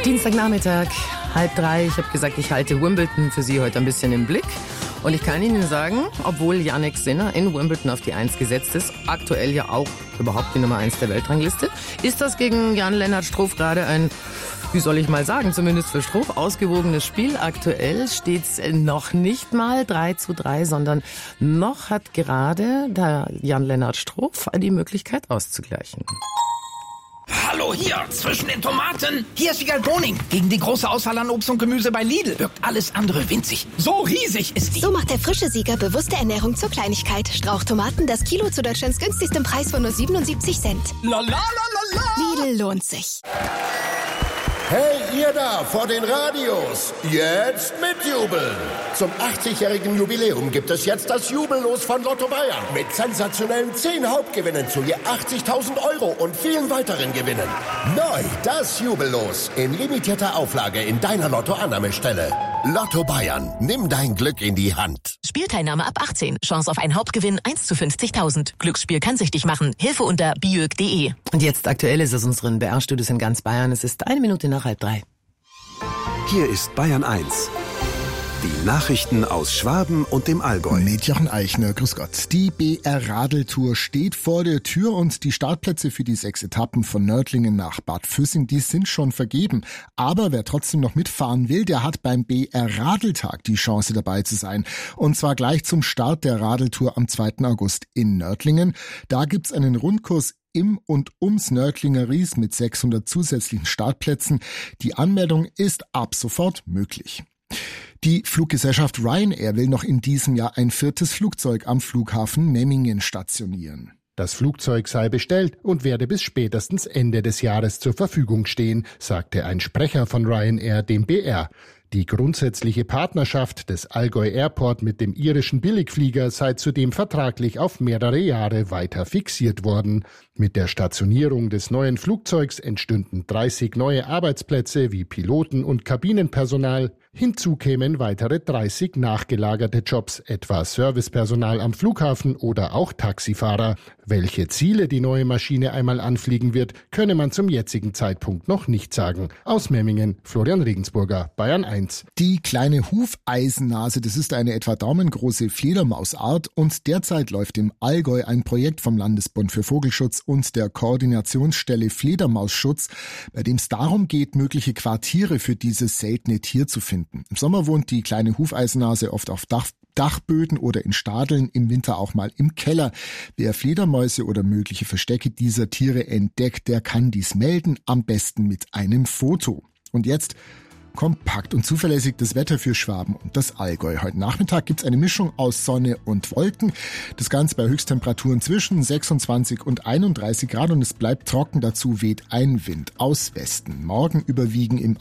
Dienstagnachmittag, 2:30. Ich habe gesagt, ich halte Wimbledon für Sie heute ein bisschen im Blick. Und ich kann Ihnen sagen, obwohl Jannik Sinner in Wimbledon auf die 1 gesetzt ist, aktuell ja auch überhaupt die Nummer 1 der Weltrangliste, ist das gegen Jan-Lennart Struff gerade ein, wie soll ich mal sagen, zumindest für Struff, ausgewogenes Spiel. Aktuell steht's noch nicht mal 3:3, sondern noch hat gerade der Jan-Lennart Struff die Möglichkeit auszugleichen. Hallo hier, zwischen den Tomaten. Hier ist Wiegald Boning. Gegen die große Auswahl an Obst und Gemüse bei Lidl wirkt alles andere winzig. So riesig ist die. So macht der frische Sieger bewusste Ernährung zur Kleinigkeit. Strauchtomaten, das Kilo zu Deutschlands günstigstem Preis von nur 77 Cent. La la la la la. Lidl lohnt sich. Hey, ihr da vor den Radios, jetzt mitjubeln! Zum 80-jährigen Jubiläum gibt es jetzt das Jubellos von Lotto Bayern mit sensationellen 10 Hauptgewinnen zu je 80.000 € und vielen weiteren Gewinnen. Neu das Jubellos in limitierter Auflage in deiner Lotto-Annahmestelle. Lotto Bayern, nimm dein Glück in die Hand. Spielteilnahme ab 18. Chance auf einen Hauptgewinn 1 zu 50.000. Glücksspiel kann süchtig machen. Hilfe unter biög.de. Und jetzt aktuell ist es unseren BR-Studios in ganz Bayern. Es ist 1 Minute nach 2:30. Hier ist Bayern 1. Die Nachrichten aus Schwaben und dem Allgäu. Mit Jochen Eichner, grüß Gott. Die BR-Radeltour steht vor der Tür und die Startplätze für die 6 Etappen von Nördlingen nach Bad Füssing, die sind schon vergeben. Aber wer trotzdem noch mitfahren will, der hat beim BR-Radeltag die Chance dabei zu sein. Und zwar gleich zum Start der Radeltour am 2. August in Nördlingen. Da gibt's einen Rundkurs im und ums Nördlinger Ries mit 600 zusätzlichen Startplätzen. Die Anmeldung ist ab sofort möglich. Die Fluggesellschaft Ryanair will noch in diesem Jahr ein 4. Flugzeug am Flughafen Memmingen stationieren. Das Flugzeug sei bestellt und werde bis spätestens Ende des Jahres zur Verfügung stehen, sagte ein Sprecher von Ryanair dem BR. Die grundsätzliche Partnerschaft des Allgäu Airport mit dem irischen Billigflieger sei zudem vertraglich auf mehrere Jahre weiter fixiert worden. Mit der Stationierung des neuen Flugzeugs entstünden 30 neue Arbeitsplätze wie Piloten und Kabinenpersonal. Hinzu kämen weitere 30 nachgelagerte Jobs, etwa Servicepersonal am Flughafen oder auch Taxifahrer. Welche Ziele die neue Maschine einmal anfliegen wird, könne man zum jetzigen Zeitpunkt noch nicht sagen. Aus Memmingen, Florian Regensburger, Bayern 1. Die kleine Hufeisennase, das ist eine etwa daumengroße Fledermausart und derzeit läuft im Allgäu ein Projekt vom Landesbund für Vogelschutz und der Koordinationsstelle Fledermausschutz, bei dem es darum geht, mögliche Quartiere für dieses seltene Tier zu finden. Im Sommer wohnt die kleine Hufeisennase oft auf Dachböden oder in Stadeln, im Winter auch mal im Keller. Wer Fledermäuse oder mögliche Verstecke dieser Tiere entdeckt, der kann dies melden, am besten mit einem Foto. Und jetzt kompakt und zuverlässig das Wetter für Schwaben und das Allgäu. Heute Nachmittag gibt's eine Mischung aus Sonne und Wolken. Das Ganze bei Höchsttemperaturen zwischen 26 und 31 Grad und es bleibt trocken. Dazu weht ein Wind aus Westen. Morgen überwiegen im